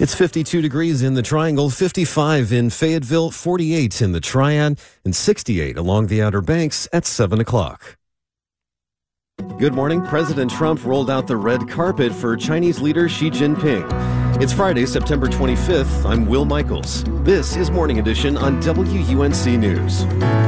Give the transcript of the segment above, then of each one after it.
It's 52 degrees in the Triangle, 55 in Fayetteville, 48 in the Triad, and 68 along the Outer Banks at 7 o'clock. Good morning. President Trump rolled out the red carpet for Chinese leader Xi Jinping. It's Friday, September 25th. I'm Will Michaels. This is Morning Edition on WUNC News.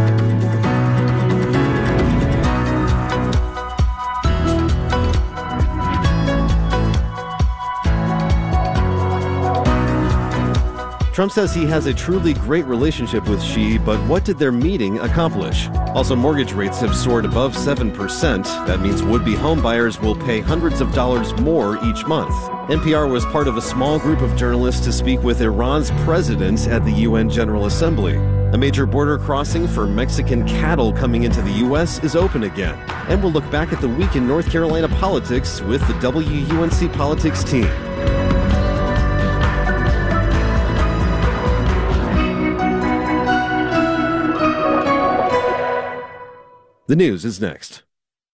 Trump says he has a truly great relationship with Xi, but what did their meeting accomplish? Also, mortgage rates have soared above 7%. That means would-be homebuyers will pay hundreds of dollars more each month. NPR was part of a small group of journalists to speak with Iran's president at the UN General Assembly. A major border crossing for Mexican cattle coming into the U.S. is open again. And we'll look back at the week in North Carolina politics with the WUNC Politics team. The news is next.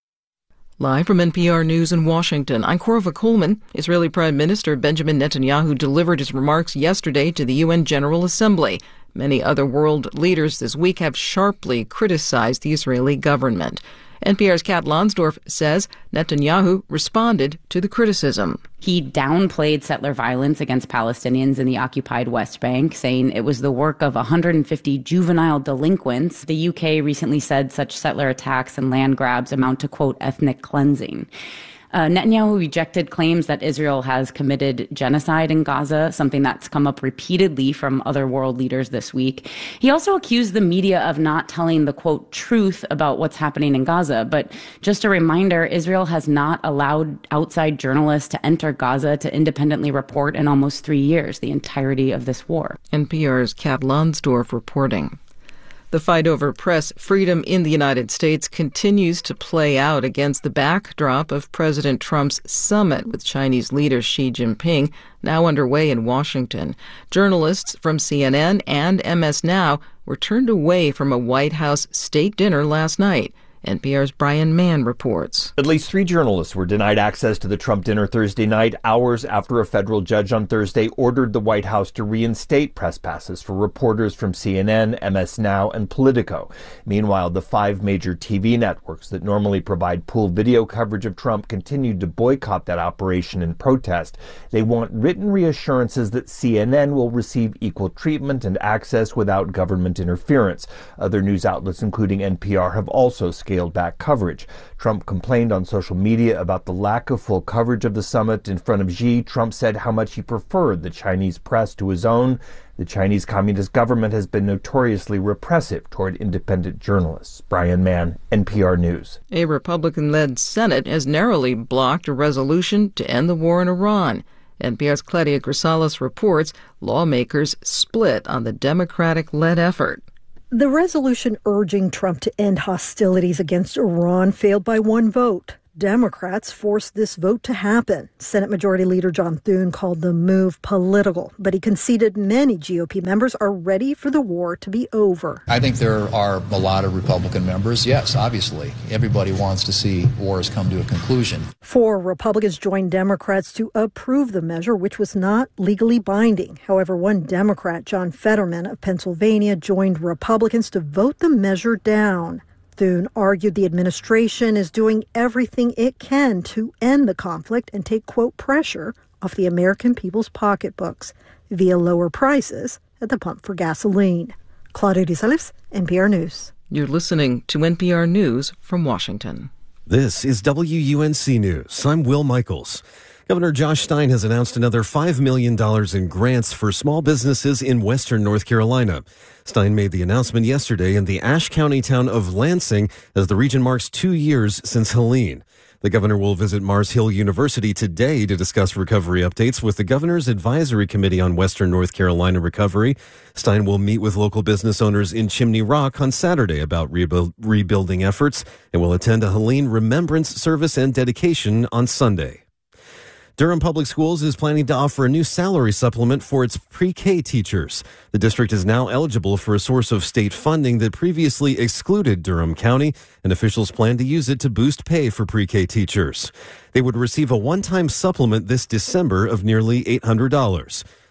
Live from NPR News in Washington, I'm Korva Coleman. Israeli Prime Minister Benjamin Netanyahu delivered his remarks yesterday to the UN General Assembly. Many other world leaders this week have sharply criticized the Israeli government. NPR's Kat Lonsdorf says Netanyahu responded to the criticism. He downplayed settler violence against Palestinians in the occupied West Bank, saying it was the work of 150 juvenile delinquents. The UK recently said such settler attacks and land grabs amount to, quote, ethnic cleansing. Netanyahu rejected claims that Israel has committed genocide in Gaza, something that's come up repeatedly from other world leaders this week. He also accused the media of not telling the, quote, truth about what's happening in Gaza. But just a reminder, Israel has not allowed outside journalists to enter Gaza to independently report in almost 3 years, the entirety of this war. NPR's Kat Lonsdorf reporting. The fight over press freedom in the United States continues to play out against the backdrop of President Trump's summit with Chinese leader Xi Jinping, now underway in Washington. Journalists from CNN and MS Now were turned away from a White House state dinner last night. NPR's Brian Mann reports. At least 3 journalists were denied access to the Trump dinner Thursday night, hours after a federal judge on Thursday ordered the White House to reinstate press passes for reporters from CNN, MS Now, and Politico. Meanwhile, the 5 major TV networks that normally provide pooled video coverage of Trump continued to boycott that operation in protest. They want written reassurances that CNN will receive equal treatment and access without government interference. Other news outlets, including NPR, have also scaled back coverage. Trump complained on social media about the lack of full coverage of the summit. In front of Xi, Trump said how much he preferred the Chinese press to his own. The Chinese Communist government has been notoriously repressive toward independent journalists. Brian Mann, NPR News. A Republican-led Senate has narrowly blocked a resolution to end the war in Iran. NPR's Claudia Grisales reports lawmakers split on the Democratic-led effort. The resolution urging Trump to end hostilities against Iran failed by 1 vote. Democrats forced this vote to happen. Senate Majority Leader John Thune called the move political, but he conceded many GOP members are ready for the war to be over. I think there are a lot of Republican members. Yes, obviously. Everybody wants to see wars come to a conclusion. 4 Republicans joined Democrats to approve the measure, which was not legally binding. However, one Democrat, John Fetterman of Pennsylvania, joined Republicans to vote the measure down. Thune argued the administration is doing everything it can to end the conflict and take, quote, pressure off the American people's pocketbooks via lower prices at the pump for gasoline. Claudia Grisales, NPR News. You're listening to NPR News from Washington. This is WUNC News. I'm Will Michaels. Governor Josh Stein has announced another $5 million in grants for small businesses in western North Carolina. Stein made the announcement yesterday in the Ashe County town of Lansing as the region marks 2 years since Helene. The governor will visit Mars Hill University today to discuss recovery updates with the Governor's Advisory Committee on Western North Carolina Recovery. Stein will meet with local business owners in Chimney Rock on Saturday about rebuilding efforts and will attend a Helene remembrance service and dedication on Sunday. Durham Public Schools is planning to offer a new salary supplement for its pre-K teachers. The district is now eligible for a source of state funding that previously excluded Durham County, and officials plan to use it to boost pay for pre-K teachers. They would receive a one-time supplement this December of nearly $800.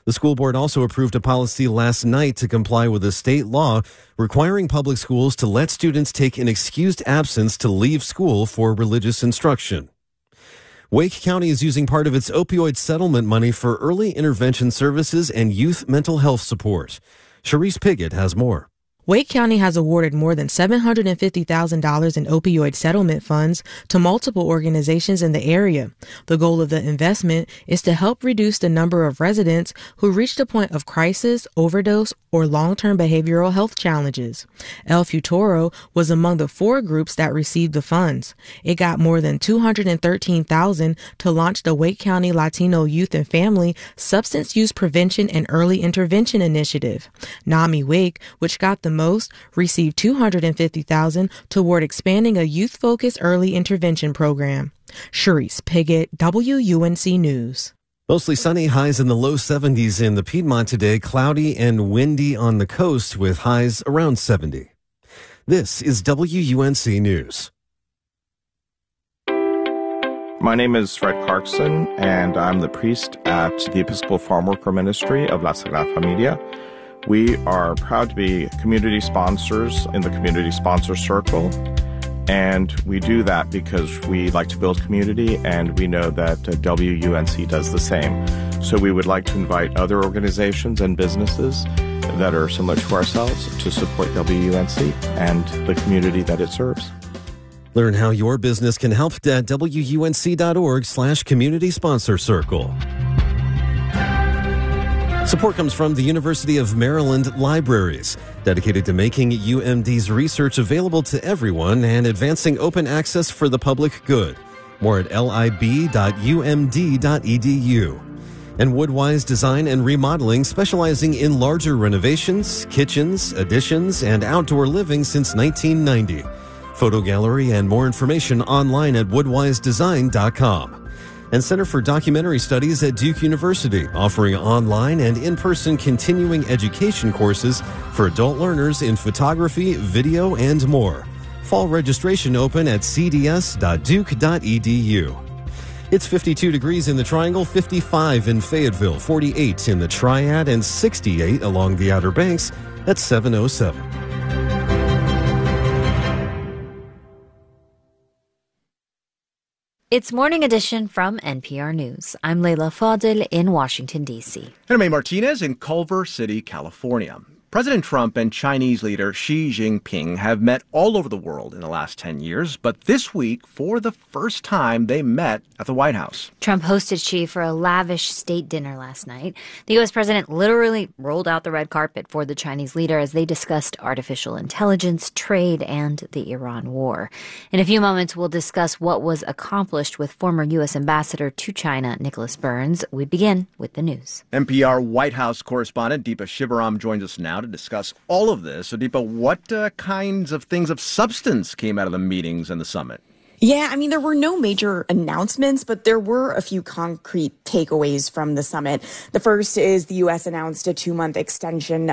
The school board also approved a policy last night to comply with a state law requiring public schools to let students take an excused absence to leave school for religious instruction. Wake County is using part of its opioid settlement money for early intervention services and youth mental health support. Sharice Piggott has more. Wake County has awarded more than $750,000 in opioid settlement funds to multiple organizations in the area. The goal of the investment is to help reduce the number of residents who reached a point of crisis, overdose, or long-term behavioral health challenges. El Futuro was among the 4 groups that received the funds. It got more than $213,000 to launch the Wake County Latino Youth and Family Substance Use Prevention and Early Intervention Initiative. NAMI Wake, which got the most, received $250,000 toward expanding a youth-focused early intervention program. Sharice Piggott, WUNC News. Mostly sunny, highs in the low 70s in the Piedmont today, cloudy and windy on the coast with highs around 70. This is WUNC News. My name is Fred Clarkson, and I'm the priest at the Episcopal Farm Worker Ministry of La Sagrada Familia. We are proud to be community sponsors in the Community Sponsor Circle, and we do that because we like to build community, and we know that WUNC does the same. So we would like to invite other organizations and businesses that are similar to ourselves to support WUNC and the community that it serves. Learn how your business can help at WUNC.org/community sponsor circle. Support comes from the University of Maryland Libraries, dedicated to making UMD's research available to everyone and advancing open access for the public good. More at lib.umd.edu. And Woodwise Design and Remodeling, specializing in larger renovations, kitchens, additions, and outdoor living since 1990. Photo gallery and more information online at woodwisedesign.com. And Center for Documentary Studies at Duke University, offering online and in-person continuing education courses for adult learners in photography, video, and more. Fall registration open at cds.duke.edu. It's 52 degrees in the Triangle, 55 in Fayetteville, 48 in the Triad, and 68 along the Outer Banks at 707. It's Morning Edition from NPR News. I'm Leila Fadel in Washington, D.C. And I'm May Martinez in Culver City, California. President Trump and Chinese leader Xi Jinping have met all over the world in the last 10 years, but this week, for the first time, they met at the White House. Trump hosted Xi for a lavish state dinner last night. The U.S. president literally rolled out the red carpet for the Chinese leader as they discussed artificial intelligence, trade, and the Iran war. In a few moments, we'll discuss what was accomplished with former U.S. ambassador to China, Nicholas Burns. We begin with the news. NPR White House correspondent Deepa Shivaram joins us now to discuss all of this. So, Deepa, what kinds of things of substance came out of the meetings and the summit? Yeah, I mean, there were no major announcements, but there were a few concrete takeaways from the summit. The first is the U.S. announced a 2-month extension